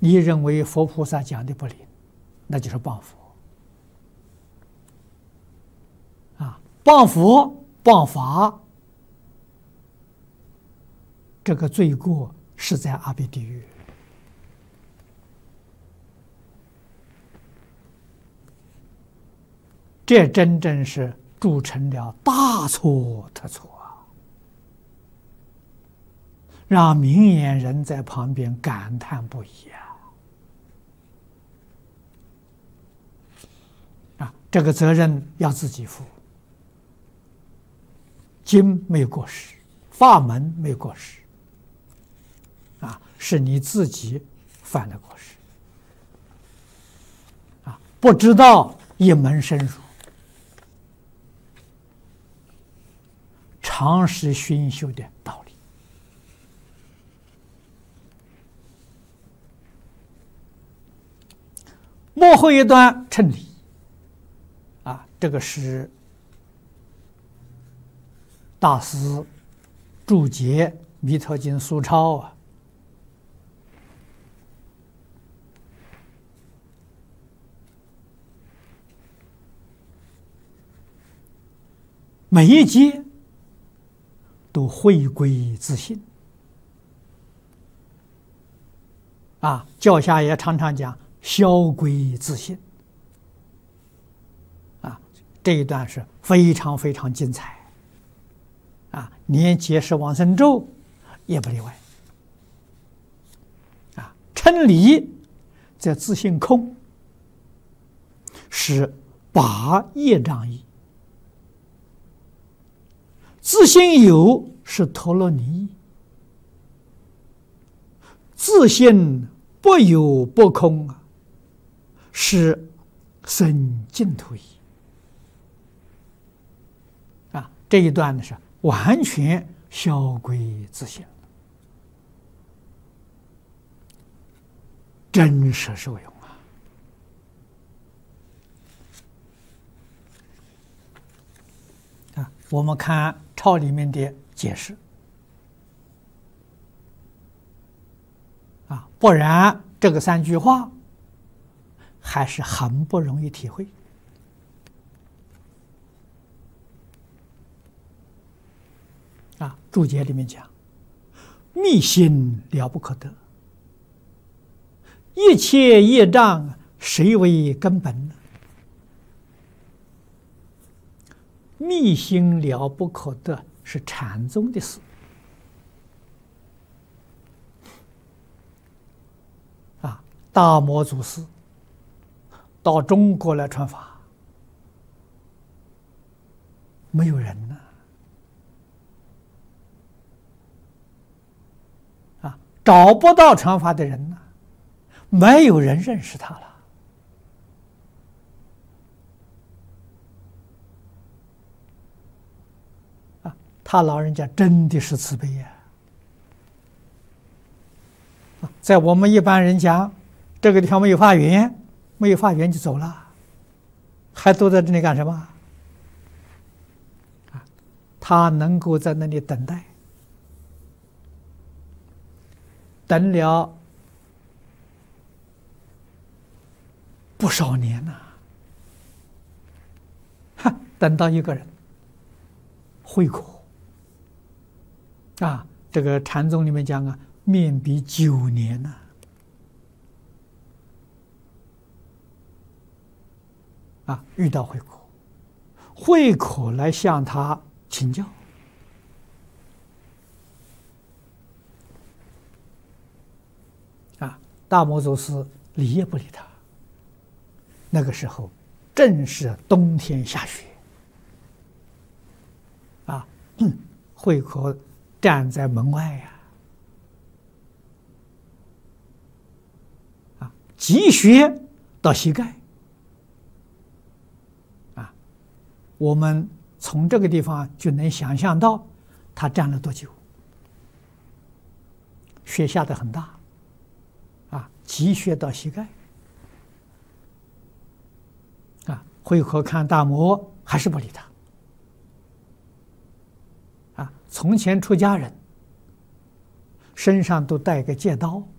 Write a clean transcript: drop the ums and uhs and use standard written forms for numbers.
你认为佛菩萨讲的不灵，那就是谤佛啊！谤佛、谤法，这个罪过是在阿鼻地狱。这真正是铸成了大错特错啊！让明眼人在旁边感叹不已啊！这个责任要自己负。经没有过失，法门没有过失，啊，是你自己犯的过失啊！不知道一门深入，常识熏修的道理。幕后一段称理啊，这个是大师注解《弥陀经》疏钞啊，每一节都回归自性啊，教下也常常讲销归自性啊，这一段是非常非常精彩啊，连解释往生咒也不例外啊。称理则自性空，是拔业障义；自性有，是陀罗尼义；自性不有不空啊，是生净土义啊。这一段呢是完全销归自性，真实受用啊！我们看抄里面的解释啊，不然这个3句话还是很不容易体会啊。注解里面讲，密心了不可得，一切业障谁为根本呢？密心了不可得是禅宗的事啊。大摩祖师到中国来传法，没有人呢啊，找不到传法的人呢，没有人认识他了啊。他老人家真的是慈悲呀！在我们一般人讲，这个地方没有法缘，没有法缘就走了，还躲在这里干什么啊？他能够在那里等待，等了不少年呐，等到一个人会苦啊，这个禅宗里面讲啊，面壁9年呐啊，遇到慧可，慧可来向他请教啊，大摩祖师理也不理他。那个时候正是冬天下雪啊，慧可站在门外呀啊，积雪到膝盖啊，我们从这个地方就能想象到他站了多久。雪下得很大啊，积雪到膝盖啊，慧可看大摩还是不理他啊。从前出家人身上都带个戒刀